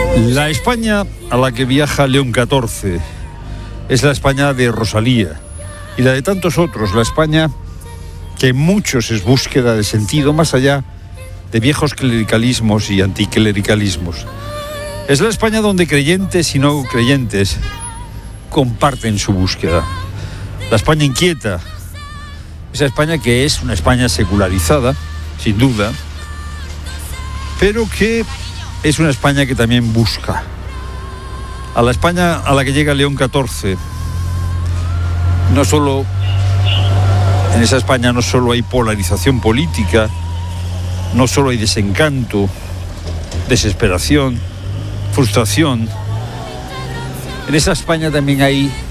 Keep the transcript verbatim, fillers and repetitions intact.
La España a la que viaja León catorce es la España de Rosalía y la de tantos otros, la España que en muchos es búsqueda de sentido más allá de viejos clericalismos y anticlericalismos. Es la España donde creyentes y no creyentes comparten su búsqueda. La España inquieta, esa España que es una España secularizada, sin duda, pero que es una España que también busca. A la España a la que llega León catorce, no solo, en esa España no solo hay polarización política, no solo hay desencanto, desesperación, frustración. En esa España también hay